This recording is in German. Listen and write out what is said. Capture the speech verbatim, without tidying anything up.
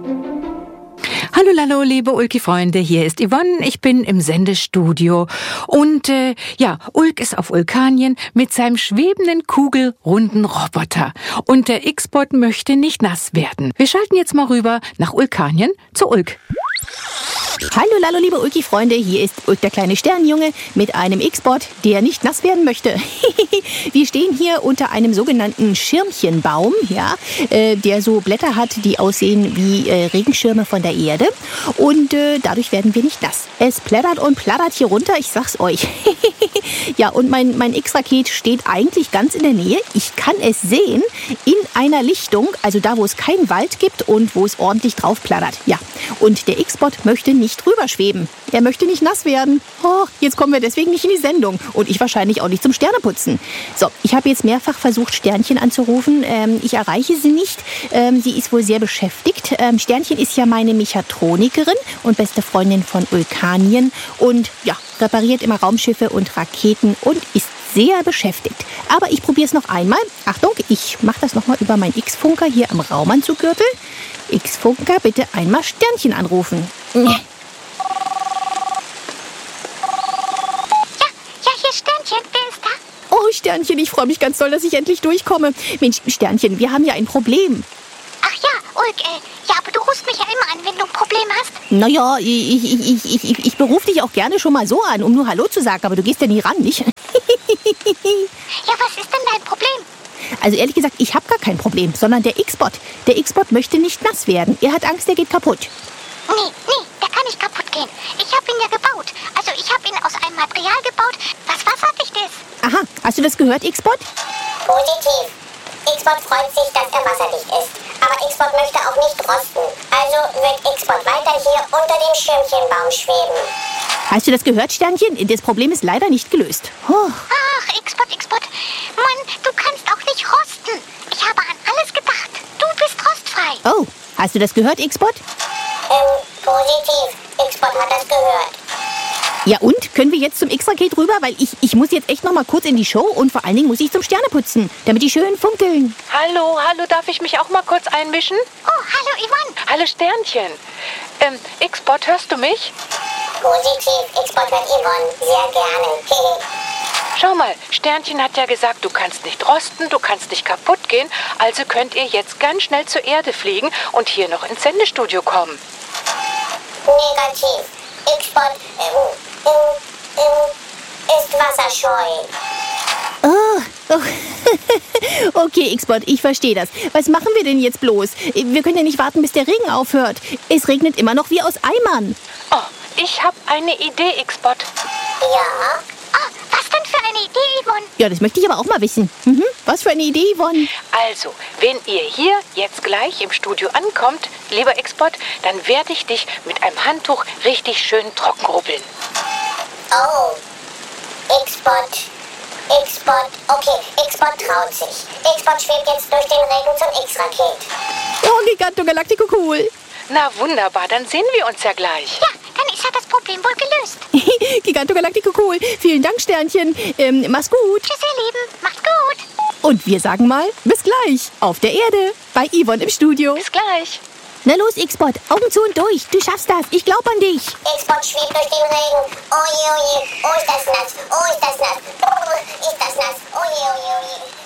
Hallo, hallo, liebe Ulki-Freunde, hier ist Yvonne, ich bin im Sendestudio und äh, ja, Ulk ist auf Ulkanien mit seinem schwebenden, kugelrunden Roboter und der X-Bot möchte nicht nass werden. Wir schalten jetzt mal rüber nach Ulkanien zu Ulk. Hallo, hallo, liebe Ulki-Freunde, hier ist Ulk, der kleine Sternenjunge, mit einem X-Bot, der nicht nass werden möchte. Wir stehen hier unter einem sogenannten Schirmchenbaum, ja, äh, der so Blätter hat, die aussehen wie äh, Regenschirme von der Erde. Und äh, dadurch werden wir nicht nass. Es plättert und plattert hier runter, ich sag's euch. Ja, und mein, mein X-Raket steht eigentlich ganz in der Nähe. Ich kann es sehen in einer Lichtung, also da, wo es keinen Wald gibt und wo es ordentlich drauf plattert. Ja, und der X-Bot möchte nicht drüber schweben. Er möchte nicht nass werden. Oh, jetzt kommen wir deswegen nicht in die Sendung. Und ich wahrscheinlich auch nicht zum Sterneputzen. So, ich habe jetzt mehrfach versucht, Sternchen anzurufen. Ähm, ich erreiche sie nicht. Ähm, sie ist wohl sehr beschäftigt. Ähm, Sternchen ist ja meine Mechatronikerin und beste Freundin von Ulkanien. Und ja, repariert immer Raumschiffe und Raketen und ist sehr beschäftigt. Aber ich probiere es noch einmal. Achtung, ich mache das nochmal über meinen X-Funker hier am Raumanzuggürtel. X-Funker, bitte einmal Sternchen anrufen. Ja, ja, hier Sternchen, wer ist da? Oh, Sternchen, ich freue mich ganz doll, dass ich endlich durchkomme. Mensch, Sternchen, wir haben ja ein Problem. Ach ja, Ulk, äh, ja, aber du rufst mich ja immer an, wenn du ein Problem hast. Naja, ich, ich, ich, ich, ich, ich berufe dich auch gerne schon mal so an, um nur Hallo zu sagen, aber du gehst ja nie ran, nicht? Ja, was ist denn dein Problem? Also ehrlich gesagt, ich habe gar kein Problem, sondern der X-Bot. Der X-Bot möchte nicht nass werden. Er hat Angst, er geht kaputt. Nee, nee, der kann nicht kaputt gehen. Ich habe ihn ja gebaut. Also ich habe ihn aus einem Material gebaut, was wasserdicht ist. Aha, hast du das gehört, X-Bot? Positiv. X-Bot freut sich, dass er wasserdicht ist. Aber X-Bot möchte auch nicht rosten. Also wird X-Bot weiter hier unter dem Schirmchenbaum schweben. Hast du das gehört, Sternchen? Das Problem ist leider nicht gelöst. Oh. Ach, X-Bot, X-Bot. Mann, du kannst auch nicht rosten. Ich habe an alles gedacht. Du bist rostfrei. Oh, hast du das gehört, X-Bot? Ähm, positiv. X-Bot hat das gehört. Ja und? Können wir jetzt zum X-Raket rüber? Weil ich, ich muss jetzt echt noch mal kurz in die Show und vor allen Dingen muss ich zum Sterneputzen, damit die schön funkeln. Hallo, hallo, darf ich mich auch mal kurz einmischen? Oh, hallo Yvonne. Hallo Sternchen. Ähm, X-Bot, hörst du mich? Positiv. X-Bot hört Yvonne sehr gerne. Schau mal, Sternchen hat ja gesagt, du kannst nicht rosten, du kannst nicht kaputt gehen, also könnt ihr jetzt ganz schnell zur Erde fliegen und hier noch ins Sendestudio kommen. Negativ. X-Bot ähm, ähm, ähm, ist wasserscheu. Oh, oh. Okay, X-Bot, ich verstehe das. Was machen wir denn jetzt bloß? Wir können ja nicht warten, bis der Regen aufhört. Es regnet immer noch wie aus Eimern. Oh, ich habe eine Idee, X-Bot. Ja? Oh, was denn für eine Idee, Yvonne? Ja, das möchte ich aber auch mal wissen. Mhm. Was für eine Idee, Yvonne? Also, wenn ihr hier jetzt gleich im Studio ankommt, lieber X-Bot, dann werde ich dich mit einem Handtuch richtig schön trocken rubbeln. Oh. X-Bot. X-Bot. Okay, X-Bot traut sich. X-Bot schwebt jetzt durch den Regen zum X-Raket. Oh, Giganto Galactico cool. Na wunderbar, dann sehen wir uns ja gleich. Ja, dann ist ja das Problem wohl gelöst. Giganto Galactico cool. Vielen Dank, Sternchen. Ähm, mach's gut. Tschüss, ihr Lieben. Macht's gut. Und wir sagen mal, bis gleich. Auf der Erde. Bei Yvonne im Studio. Bis gleich. Na los, X-Bot. Augen zu und durch. Du schaffst das. Ich glaub an dich. X-Bot schwebt durch den Regen. Oh je, oh je. Oh, ist das nass. Oh, ist das nass. Oh, ist das nass. Oh je, oh je, oh je.